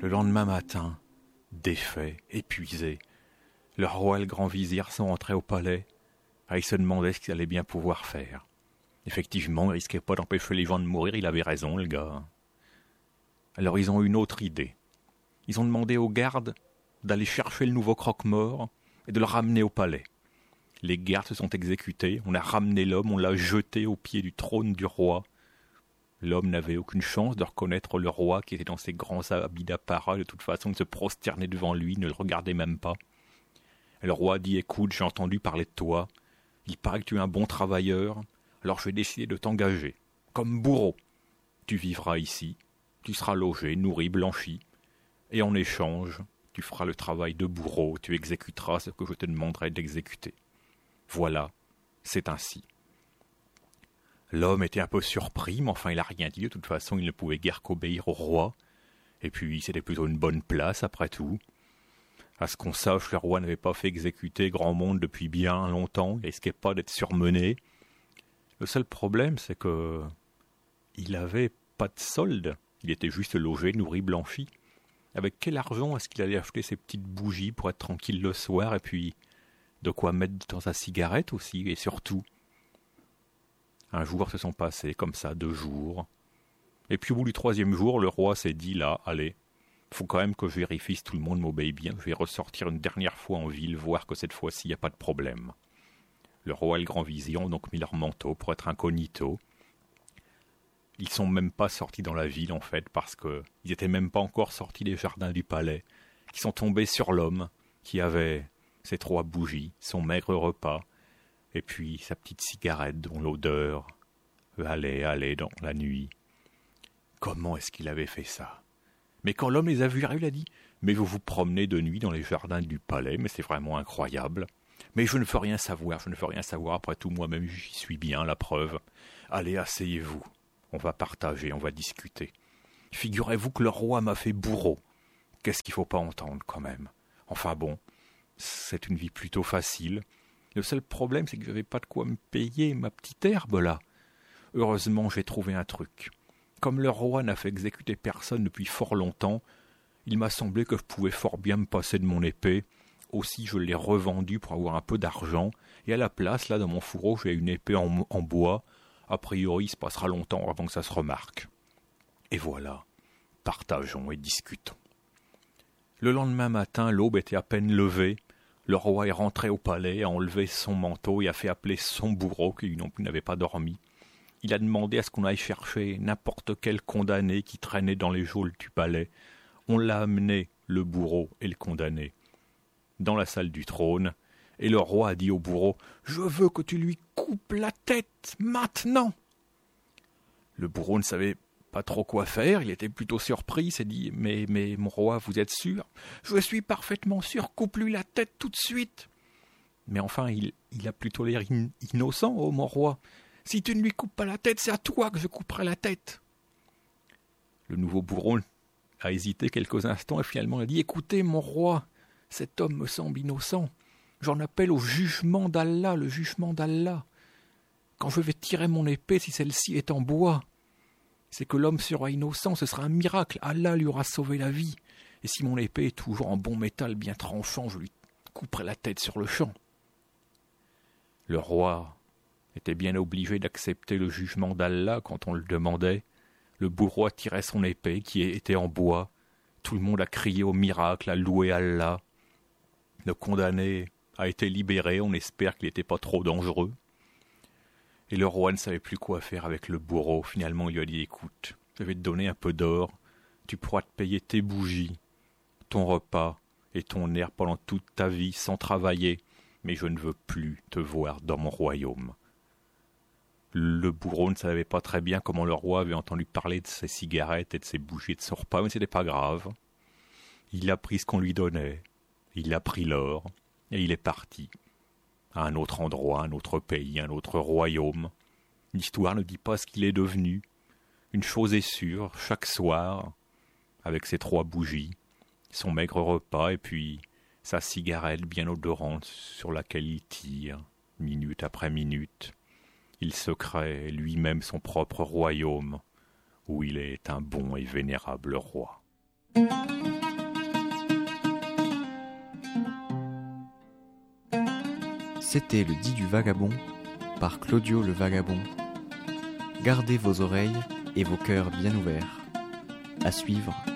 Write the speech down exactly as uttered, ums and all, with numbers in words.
Le lendemain matin, défait, épuisé, le roi et le grand vizir sont rentrés au palais. Ah, ils se demandaient ce qu'ils allaient bien pouvoir faire. Effectivement, il risquait pas d'empêcher les gens de mourir, il avait raison, le gars. Alors ils ont eu une autre idée. Ils ont demandé aux gardes d'aller chercher le nouveau croque-mort et de le ramener au palais. Les gardes se sont exécutés, on a ramené l'homme, on l'a jeté au pied du trône du roi. L'homme n'avait aucune chance de reconnaître le roi qui était dans ses grands habits d'apparat. De toute façon, il se prosternait devant lui, ne le regardait même pas. Et le roi dit « Écoute, j'ai entendu parler de toi. Il paraît que tu es un bon travailleur. Alors je vais décider de t'engager. Comme bourreau. Tu vivras ici. Tu seras logé, nourri, blanchi. Et en échange, tu feras le travail de bourreau. Tu exécuteras ce que je te demanderai d'exécuter. Voilà, c'est ainsi. » L'homme était un peu surpris, mais enfin il n'a rien dit. De toute façon, il ne pouvait guère qu'obéir au roi. Et puis, c'était plutôt une bonne place, après tout. À ce qu'on sache, le roi n'avait pas fait exécuter grand monde depuis bien longtemps. Il risquait pas d'être surmené. Le seul problème, c'est que il n'avait pas de solde. Il était juste logé, nourri, blanchi. Avec quel argent est-ce qu'il allait acheter ses petites bougies pour être tranquille le soir, et puis de quoi mettre dans sa cigarette aussi, et surtout... Un jour se sont passés, comme ça, deux jours. Et puis au bout du troisième jour, le roi s'est dit, là, allez, faut quand même que je vérifie si tout le monde m'obéit bien. Je vais ressortir une dernière fois en ville, voir que cette fois-ci, il n'y a pas de problème. Le roi et le grand vizir ont donc mis leur manteau pour être incognito. Ils sont même pas sortis dans la ville, en fait, parce que ils étaient même pas encore sortis des jardins du palais. Ils sont tombés sur l'homme qui avait ses trois bougies, son maigre repas, et puis sa petite cigarette dont l'odeur allait, allait dans la nuit. Comment est-ce qu'il avait fait ça? Mais quand l'homme les a vus arriver, il a dit « Mais vous vous promenez de nuit dans les jardins du palais, mais c'est vraiment incroyable. Mais je ne veux rien savoir, je ne veux rien savoir, après tout moi-même j'y suis bien, la preuve. Allez, asseyez-vous, on va partager, on va discuter. Figurez-vous que le roi m'a fait bourreau. Qu'est-ce qu'il ne faut pas entendre quand même? Enfin bon, c'est une vie plutôt facile. » Le seul problème, c'est que je n'avais pas de quoi me payer ma petite herbe, là. Heureusement, j'ai trouvé un truc. Comme le roi n'a fait exécuter personne depuis fort longtemps, il m'a semblé que je pouvais fort bien me passer de mon épée. Aussi, je l'ai revendue pour avoir un peu d'argent. Et à la place, là, dans mon fourreau, j'ai une épée en, en bois. A priori, il se passera longtemps avant que ça se remarque. Et voilà, partageons et discutons. Le lendemain matin, l'aube était à peine levée. Le roi est rentré au palais, a enlevé son manteau et a fait appeler son bourreau, qui non plus n'avait pas dormi. Il a demandé à ce qu'on aille chercher n'importe quel condamné qui traînait dans les geôles du palais. On l'a amené, le bourreau et le condamné, dans la salle du trône, et le roi a dit au bourreau « Je veux que tu lui coupes la tête, maintenant !» Le bourreau ne savait pas trop quoi faire, il était plutôt surpris, il s'est dit « Mais, mais, mon roi, vous êtes sûr ?»« Je suis parfaitement sûr, coupe-lui la tête tout de suite !» Mais enfin, il, il a plutôt l'air in, innocent, oh mon roi. « Si tu ne lui coupes pas la tête, c'est à toi que je couperai la tête !» Le nouveau bourreau a hésité quelques instants et finalement a dit « Écoutez, mon roi, cet homme me semble innocent. J'en appelle au jugement d'Allah, le jugement d'Allah. Quand je vais tirer mon épée, si celle-ci est en bois, c'est que l'homme sera innocent, ce sera un miracle. Allah lui aura sauvé la vie. Et si mon épée est toujours en bon métal bien tranchant, je lui couperai la tête sur le champ. » Le roi était bien obligé d'accepter le jugement d'Allah quand on le demandait. Le bourreau tirait son épée, qui était en bois. Tout le monde a crié au miracle, a loué Allah. Le condamné a été libéré, on espère qu'il n'était pas trop dangereux. Et le roi ne savait plus quoi faire avec le bourreau. Finalement, il lui a dit « Écoute, je vais te donner un peu d'or. Tu pourras te payer tes bougies, ton repas et ton air pendant toute ta vie sans travailler. Mais je ne veux plus te voir dans mon royaume. » Le bourreau ne savait pas très bien comment le roi avait entendu parler de ses cigarettes et de ses bougies et de son repas, mais ce n'était pas grave. Il a pris ce qu'on lui donnait, il a pris l'or, et il est parti. À un autre endroit, un autre pays, un autre royaume. L'histoire ne dit pas ce qu'il est devenu. Une chose est sûre, chaque soir, avec ses trois bougies, son maigre repas et puis sa cigarette bien odorante sur laquelle il tire, minute après minute, il se crée lui-même son propre royaume, où il est un bon et vénérable roi. C'était le dit du vagabond par Claudio le Vagabond. Gardez vos oreilles et vos cœurs bien ouverts. À suivre